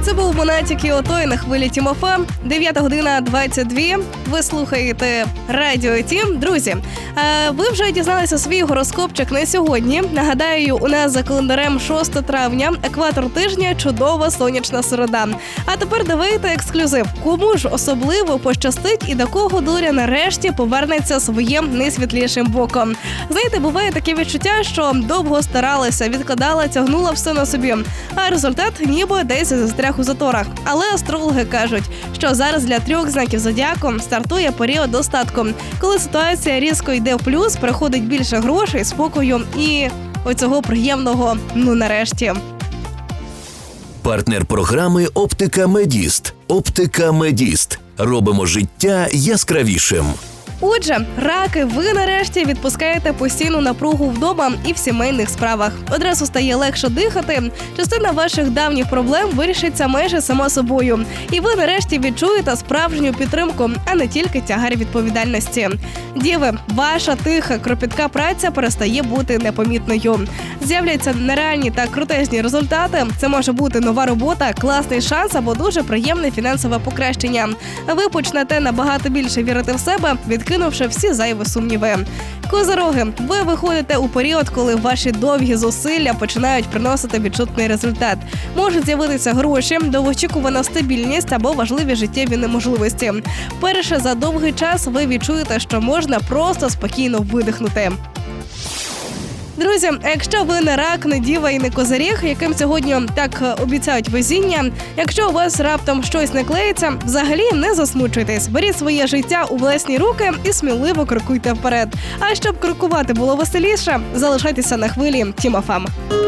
Це був Монатік і Отой на хвилі Тім ФМ. 9 година 22. Ви слухаєте Радіо Тім. Друзі, ви вже дізналися свій гороскопчик на сьогодні. Нагадаю, у нас за календарем 6 травня, екватор тижня, чудова сонячна середа. А тепер дивіться ексклюзив. Кому ж особливо пощастить і до кого доля нарешті повернеться своїм найсвітлішим боком. Знаєте, буває таке відчуття, що довго старалася, відкладала, тягнула все на собі. А результат ніби десь застряг у заторах. Але астрологи кажуть, що зараз для 3 знаків зодіаку стартує період достатку, коли ситуація різко йде в плюс, приходить більше грошей, спокою і оцього приємного нарешті. Партнер програми «Оптика Медіст». «Оптика Медіст». Робимо життя яскравішим. Отже, раки, ви нарешті відпускаєте постійну напругу вдома і в сімейних справах. Одразу стає легше дихати, частина ваших давніх проблем вирішиться майже сама собою. І ви нарешті відчуєте справжню підтримку, а не тільки тягар відповідальності. Діви, ваша тиха, кропітка праця перестає бути непомітною. З'являться нереальні та крутезні результати. Це може бути нова робота, класний шанс або дуже приємне фінансове покращення. Ви почнете набагато більше вірити в себе, відкинувши всі зайві сумніви. Козироги, ви виходите у період, коли ваші довгі зусилля починають приносити відчутний результат. Можуть з'явитися гроші, довгоочікувана стабільність або важливі життєві неможливості. Перше за довгий час ви відчуєте, що можна просто спокійно видихнути. Друзі, якщо ви не рак, не діва і не козиріг, яким сьогодні так обіцяють везіння, якщо у вас раптом щось не клеїться, взагалі не засмучуйтесь. Беріть своє життя у власні руки і сміливо крокуйте вперед. А щоб крокувати було веселіше, залишайтеся на хвилі Тім ФМ.